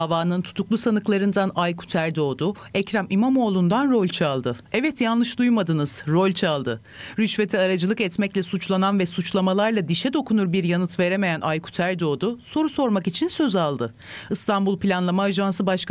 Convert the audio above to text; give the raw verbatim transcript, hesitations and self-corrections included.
Davanın tutuklu sanıklarından Aykut Erdoğdu, Ekrem İmamoğlu'ndan rol çaldı. Evet, yanlış duymadınız, rol çaldı. Rüşvete aracılık etmekle suçlanan ve suçlamalarla dişe dokunur bir yanıt veremeyen Aykut Erdoğdu soru sormak için söz aldı. İstanbul Planlama Ajansı Başkanı